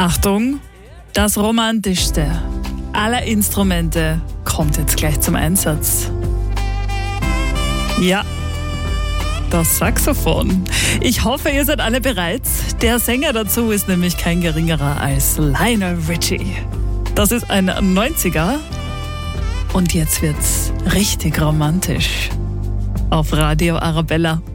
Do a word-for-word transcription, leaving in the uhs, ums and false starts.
Achtung, das romantischste aller Instrumente kommt jetzt gleich zum Einsatz. Ja, das Saxophon. Ich hoffe, ihr seid alle bereit. Der Sänger dazu ist nämlich kein geringerer als Lionel Richie. Das ist ein neunziger und jetzt wird's richtig romantisch auf Radio Arabella.